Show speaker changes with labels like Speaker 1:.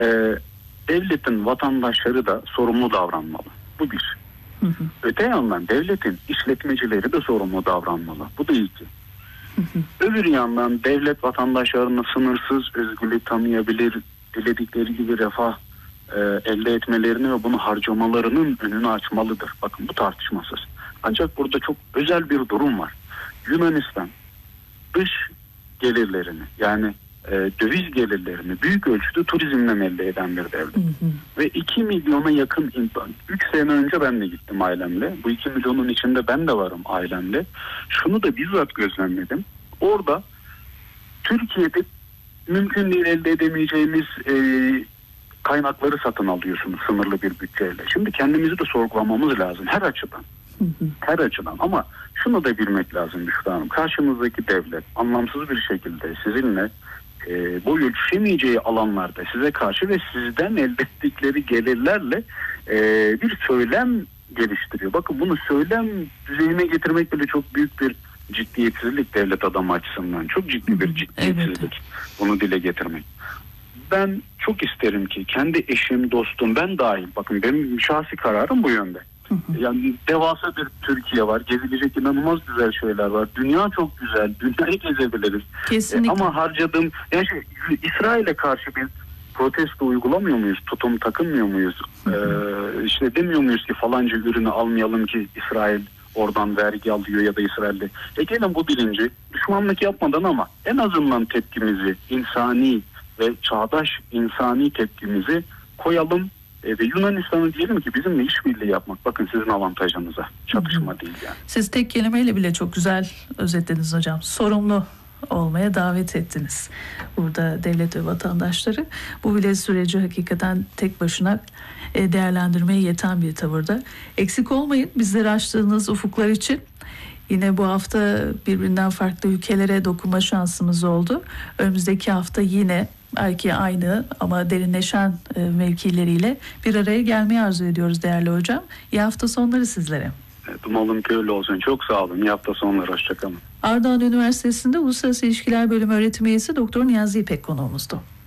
Speaker 1: Devletin vatandaşları da sorumlu davranmalı. Bu bir. Öte yandan devletin işletmecileri de sorumlu davranmalı. Bu da iki. Öbür yandan devlet vatandaşlarına sınırsız özgürlük tanıyabilir, diledikleri gibi refah elde etmelerini ve bunu harcamalarının önünü açmalıdır. Bakın bu tartışmasız. Ancak burada çok özel bir durum var. Yunanistan dış gelirlerini, yani döviz gelirlerini büyük ölçüde turizmden elde eden bir devlet. Ve 2 milyona yakın insan. 3 sene önce ben de gittim ailemle. Bu 2 milyonun içinde ben de varım ailemle. Şunu da bizzat gözlemledim. Orada Türkiye'de mümkün değil elde edemeyeceğimiz kaynakları satın alıyorsunuz sınırlı bir bütçeyle. Şimdi kendimizi de sorgulamamız lazım her açıdan. Her açıdan, ama şunu da bilmek lazım Büşra Hanım. Karşınızdaki devlet anlamsız bir şekilde sizinle boy ölçüşemeyeceği alanlarda size karşı ve sizden elde ettikleri gelirlerle bir söylem geliştiriyor. Bakın bunu söylem düzeyine getirmek bile çok büyük bir ciddiyetsizlik devlet adamı açısından. Çok ciddi bir ciddiyetsizlik. Evet. Bunu dile getirmek. Ben çok isterim ki kendi eşim, dostum, ben dahil, bakın benim şahsi kararım bu yönde. Yani devasa bir Türkiye var. Gezilecek inanılmaz güzel şeyler var. Dünya çok güzel. Dünyayı gezebiliriz.
Speaker 2: Kesinlikle.
Speaker 1: Ama harcadığım, yani İsrail'e karşı bir protesto uygulamıyor muyuz? Tutum takınmıyor muyuz? İşte demiyor muyuz ki falanca ürünü almayalım ki İsrail oradan vergi alıyor ya da İsrail'de. Gelin bu bilinci düşmanlık yapmadan ama en azından tepkimizi, insani ve çağdaş insani tepkimizi koyalım. Ve Yunanistan'a diyelim ki bizimle işbirliği yapmak, bakın sizin avantajınıza, çatışma değil yani.
Speaker 2: Siz tek kelimeyle bile çok güzel özetlediniz hocam. Sorumlu olmaya davet ettiniz burada devlet ve vatandaşları. Bu bile süreci hakikaten tek başına değerlendirmeye yeten bir tavırda. Eksik olmayın bizleri açtığınız ufuklar için. Yine bu hafta birbirinden farklı ülkelere dokunma şansımız oldu. Önümüzdeki hafta yine belki aynı ama derinleşen mevkileriyle bir araya gelmeyi arzu ediyoruz değerli hocam. İyi hafta sonları sizlere.
Speaker 1: Evet, umalım ki öyle olsun. Çok sağ olun. İyi hafta sonları. Hoşçakalın.
Speaker 2: Ardahan Üniversitesi'nde Uluslararası İlişkiler Bölümü öğretim üyesi Doktor Niyazi İpek konuğumuzdu.